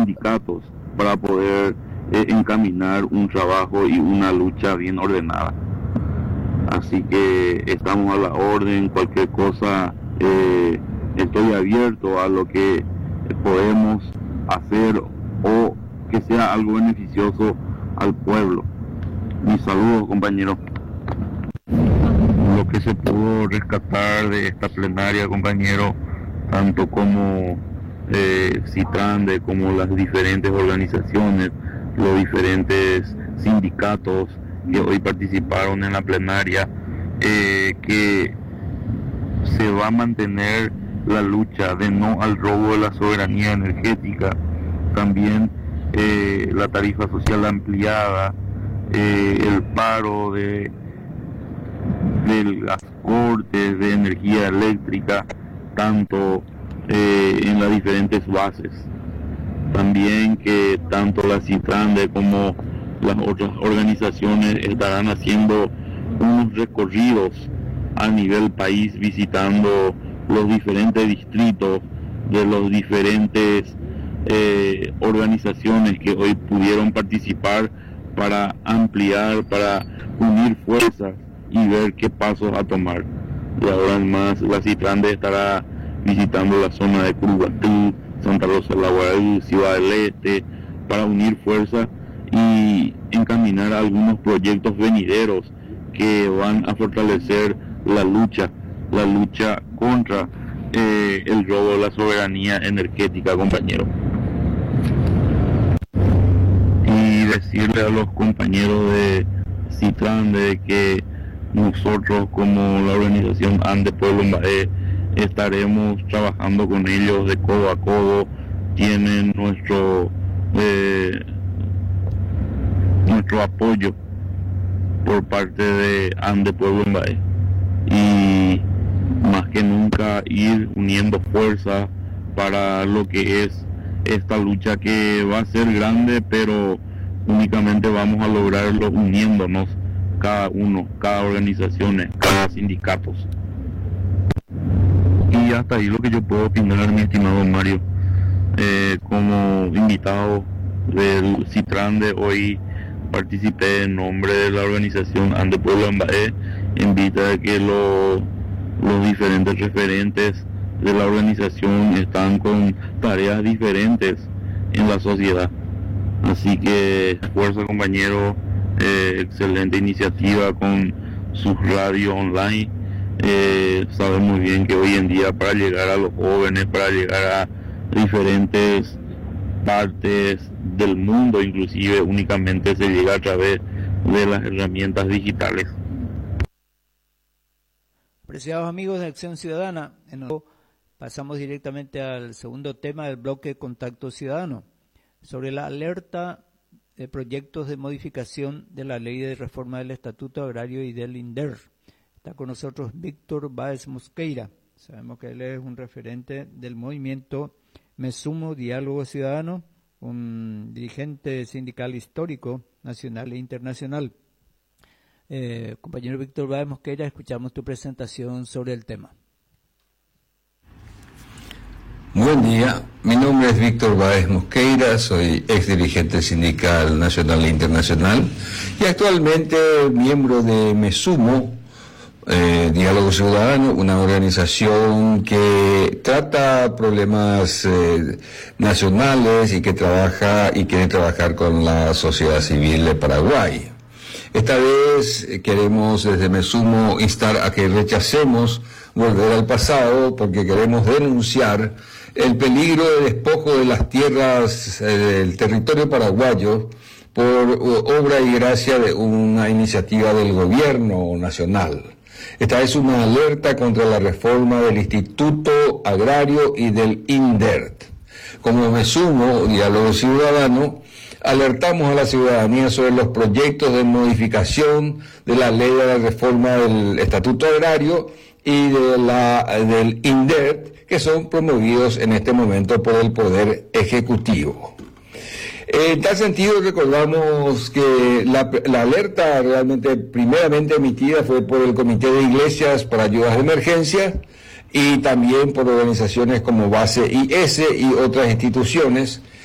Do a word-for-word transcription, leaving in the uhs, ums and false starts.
sindicatos para poder eh, encaminar un trabajo y una lucha bien ordenada. Así que estamos a la orden, cualquier cosa, eh, estoy abierto a lo que podemos hacer o que sea algo beneficioso al pueblo. Mis saludos, compañeros. Lo que se pudo rescatar de esta plenaria, compañero, tanto como eh, Citrande, como las diferentes organizaciones, los diferentes sindicatos que hoy participaron en la plenaria, eh, que se va a mantener la lucha de no al robo de la soberanía energética, también eh, la tarifa social ampliada, eh, el paro de, de las cortes de energía eléctrica, tanto eh, en las diferentes bases. También que tanto la Citrande como las otras organizaciones estarán haciendo unos recorridos a nivel país, visitando los diferentes distritos de los diferentes eh, organizaciones que hoy pudieron participar, para ampliar, para unir fuerzas y ver qué pasos a tomar. Y ahora en más, la Citrande estará visitando la zona de Curuguatú, Santa Rosa de la Guaraú, Ciudad del Este, para unir fuerzas y encaminar algunos proyectos venideros que van a fortalecer la lucha, la lucha contra eh, el robo de la soberanía energética, compañero. Y decirle a los compañeros de Citrande de que nosotros, como la organización Ande Pueblo Mbaé, estaremos trabajando con ellos de codo a codo. Tienen nuestro eh, nuestro apoyo por parte de Ande Pueblo Mbaé, y más que nunca ir uniendo fuerzas para lo que es esta lucha, que va a ser grande, pero únicamente vamos a lograrlo uniéndonos cada uno, cada organización, cada sindicato. Y hasta ahí lo que yo puedo opinar, mi estimado Mario. Eh, como invitado del Citrande, hoy participé en nombre de la organización Ande Pueblo Mbaé, invita a que lo, los diferentes referentes de la organización están con tareas diferentes en la sociedad. Así que fuerza, compañero, eh, excelente iniciativa con su radio online. Eh, sabemos bien que hoy en día, para llegar a los jóvenes, para llegar a diferentes partes del mundo, inclusive, únicamente se llega a través de las herramientas digitales. Apreciados amigos de Acción Ciudadana, en el... pasamos directamente al segundo tema del bloque Contacto Ciudadano, sobre la alerta de proyectos de modificación de la Ley de Reforma del Estatuto Agrario y del INDER. Está con nosotros Víctor Báez Mosqueira. Sabemos que él es un referente del movimiento Me Sumo Diálogo Ciudadano, un dirigente sindical histórico, nacional e internacional. Eh, compañero Víctor Báez Mosqueira, escuchamos tu presentación sobre el tema. Buen día, mi nombre es Víctor Báez Mosqueira, soy ex dirigente sindical nacional e internacional y actualmente miembro de Me Sumo eh, Diálogo Ciudadano, una organización que trata problemas eh, nacionales y que trabaja y quiere trabajar con la sociedad civil de Paraguay. Esta vez queremos desde Me Sumo instar a que rechacemos volver al pasado, porque queremos denunciar el peligro de despojo de las tierras eh, del territorio paraguayo por obra y gracia de una iniciativa del gobierno nacional. Esta es una alerta contra la reforma del Instituto Agrario y del INDER. Como Me Sumo Diálogo Ciudadano, alertamos a la ciudadanía sobre los proyectos de modificación de la ley de la reforma del Estatuto Agrario y de la, del INDER, que son promovidos en este momento por el Poder Ejecutivo. En tal sentido, recordamos que la, la alerta realmente primeramente emitida fue por el Comité de Iglesias para Ayudas de Emergencia y también por organizaciones como Base I S y otras instituciones